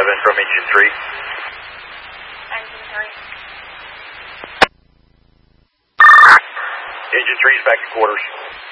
from engine 3. Engine 3. Engine 3 is back to quarters.